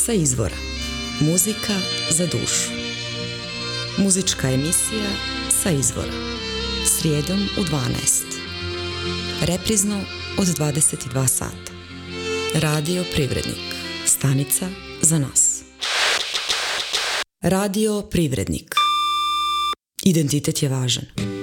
Sa izvora. Muzika za dušu. Muzička emisija Sa izvora. Srijedom u 12. Reprizno od 22 sata. Radio Privrednik. Stanica za nas. Radio Privrednik. Identitet je važan.